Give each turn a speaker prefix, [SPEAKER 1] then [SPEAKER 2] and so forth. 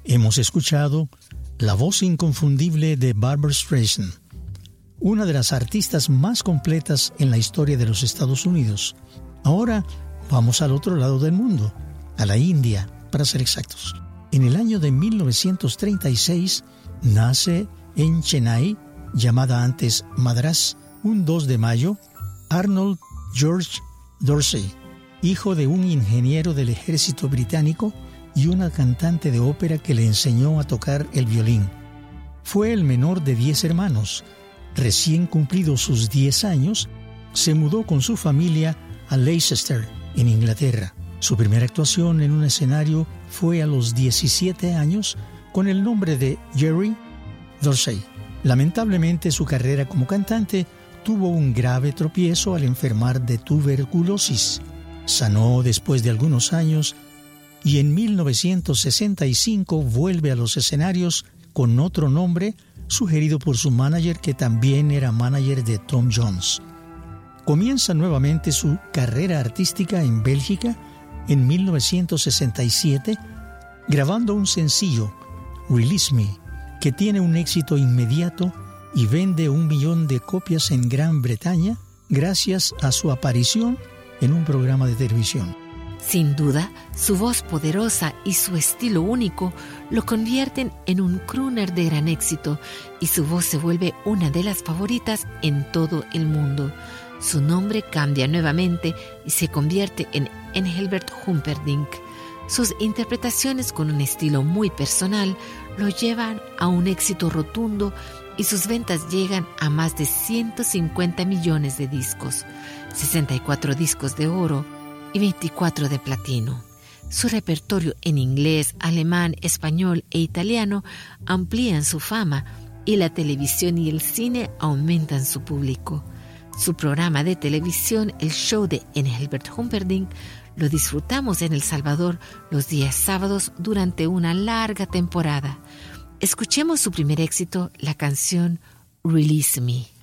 [SPEAKER 1] Hemos escuchado la voz inconfundible de Barbra Streisand, una de las artistas más completas en la historia de los Estados Unidos. Ahora vamos al otro lado del mundo, a la India, para ser exactos. En el año de 1936 nace en Chennai, llamada antes Madrás, un 2 de mayo, Arnold George Dorsey, hijo de un ingeniero del ejército británico y una cantante de ópera que le enseñó a tocar el violín. Fue el menor de 10 hermanos. Recién cumplidos sus 10 años, se mudó con su familia a Leicester, en Inglaterra. Su primera actuación en un escenario fue a los 17 años con el nombre de Jerry Dorsey. Lamentablemente, su carrera como cantante tuvo un grave tropiezo al enfermar de tuberculosis. Sanó después de algunos años y en 1965 vuelve a los escenarios con otro nombre sugerido por su manager, que también era manager de Tom Jones. Comienza nuevamente su carrera artística en Bélgica en 1967, grabando un sencillo, Release Me, que tiene un éxito inmediato y vende 1 millón de copias en Gran Bretaña gracias a su aparición en un programa de televisión.
[SPEAKER 2] Sin duda, su voz poderosa y su estilo único lo convierten en un crooner de gran éxito y su voz se vuelve una de las favoritas en todo el mundo. Su nombre cambia nuevamente y se convierte en Engelbert Humperdinck. Sus interpretaciones con un estilo muy personal lo llevan a un éxito rotundo y sus ventas llegan a más de 150 millones de discos, 64 discos de oro y 24 de platino. Su repertorio en inglés, alemán, español e italiano amplían su fama y la televisión y el cine aumentan su público. Su programa de televisión, el show de Engelbert Humperdinck, lo disfrutamos en El Salvador los días sábados durante una larga temporada. Escuchemos su primer éxito, la canción Release Me.